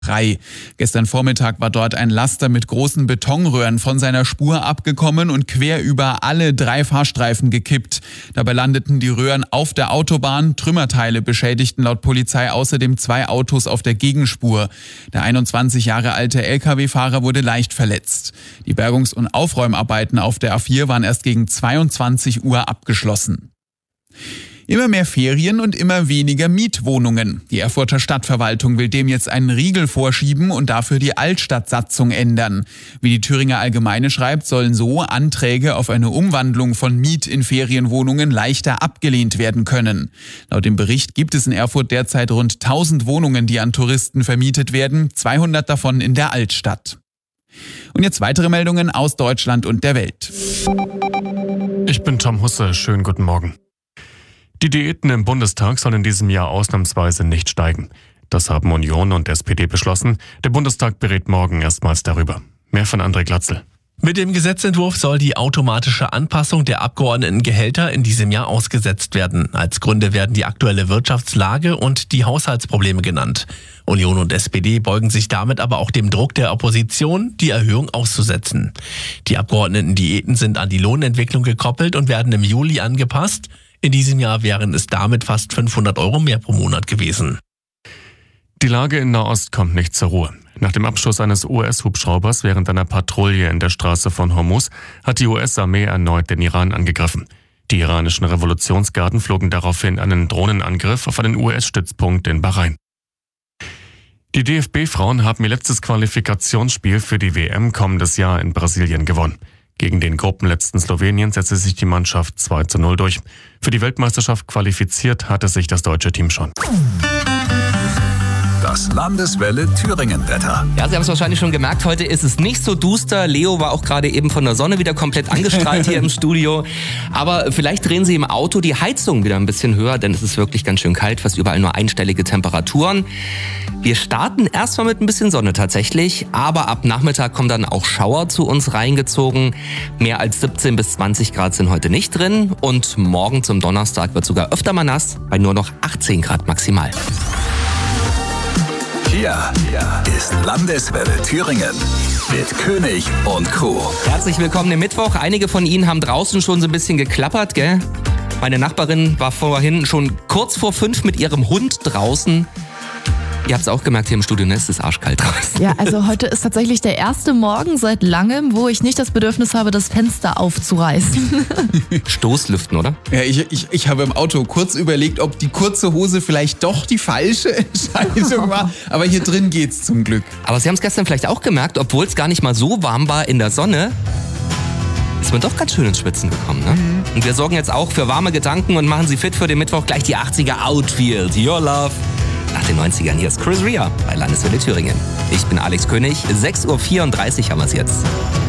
frei. Gestern Vormittag war dort ein Laster mit großen Betonröhren von seiner Spur abgekommen und quer über alle 3 Fahrstreifen gekippt. Dabei landeten die Röhren auf der Autobahn. Trümmerteile beschädigten laut Polizei außerdem 2 Autos auf der Gegenspur. Der 21 Jahre alte Lkw-Fahrer wurde leicht verletzt. Die Bergungs- und Aufräumarbeiten auf der A4 waren erst gegen 22 Uhr abgeschlossen. Immer mehr Ferien und immer weniger Mietwohnungen. Die Erfurter Stadtverwaltung will dem jetzt einen Riegel vorschieben und dafür die Altstadtsatzung ändern. Wie die Thüringer Allgemeine schreibt, sollen so Anträge auf eine Umwandlung von Miet- in Ferienwohnungen leichter abgelehnt werden können. Laut dem Bericht gibt es in Erfurt derzeit rund 1000 Wohnungen, die an Touristen vermietet werden, 200 davon in der Altstadt. Und jetzt weitere Meldungen aus Deutschland und der Welt. Ich bin Tom Husse, schönen guten Morgen. Die Diäten im Bundestag sollen in diesem Jahr ausnahmsweise nicht steigen. Das haben Union und SPD beschlossen. Der Bundestag berät morgen erstmals darüber. Mehr von André Glatzel. Mit dem Gesetzentwurf soll die automatische Anpassung der Abgeordnetengehälter in diesem Jahr ausgesetzt werden. Als Gründe werden die aktuelle Wirtschaftslage und die Haushaltsprobleme genannt. Union und SPD beugen sich damit aber auch dem Druck der Opposition, die Erhöhung auszusetzen. Die Abgeordnetendiäten sind an die Lohnentwicklung gekoppelt und werden im Juli angepasst. In diesem Jahr wären es damit fast 500 € mehr pro Monat gewesen. Die Lage in Nahost kommt nicht zur Ruhe. Nach dem Abschuss eines US-Hubschraubers während einer Patrouille in der Straße von Hormuz hat die US-Armee erneut den Iran angegriffen. Die iranischen Revolutionsgarden flogen daraufhin einen Drohnenangriff auf einen US-Stützpunkt in Bahrain. Die DFB-Frauen haben ihr letztes Qualifikationsspiel für die WM kommendes Jahr in Brasilien gewonnen. Gegen den Gruppenletzten Slowenien setzte sich die Mannschaft 2:0 durch. Für die Weltmeisterschaft qualifiziert hatte sich das deutsche Team schon. Das Landeswelle Thüringen-Wetter. Ja, Sie haben es wahrscheinlich schon gemerkt, heute ist es nicht so duster. Leo war auch gerade eben von der Sonne wieder komplett angestrahlt hier im Studio. Aber vielleicht drehen Sie im Auto die Heizung wieder ein bisschen höher, denn es ist wirklich ganz schön kalt, fast überall nur einstellige Temperaturen. Wir starten erstmal mit ein bisschen Sonne tatsächlich, aber ab Nachmittag kommen dann auch Schauer zu uns reingezogen. Mehr als 17 bis 20 Grad sind heute nicht drin und morgen zum Donnerstag wird sogar öfter mal nass, bei nur noch 18 Grad maximal. Hier ist Landeswelle Thüringen mit König und Co. Herzlich willkommen im Mittwoch. Einige von Ihnen haben draußen schon so ein bisschen geklappert, gell? Meine Nachbarin war vorhin schon kurz vor 5 mit ihrem Hund draußen. Ihr habt es auch gemerkt hier im Studio, ne? Es ist arschkalt draußen. Ja, also heute ist tatsächlich der erste Morgen seit langem, wo ich nicht das Bedürfnis habe, das Fenster aufzureißen. Stoßlüften, oder? Ja, ich habe im Auto kurz überlegt, ob die kurze Hose vielleicht doch die falsche Entscheidung war. Aber hier drin geht's zum Glück. Aber Sie haben es gestern vielleicht auch gemerkt, obwohl es gar nicht mal so warm war in der Sonne, ist man doch ganz schön ins Schwitzen gekommen, ne? Und wir sorgen jetzt auch für warme Gedanken und machen Sie fit für den Mittwoch. Gleich die 80er Outfield, Your Love. Nach den 90ern, hier ist Chris Rea bei Landeswelle Thüringen. Ich bin Alex König, 6:34 Uhr haben wir es jetzt.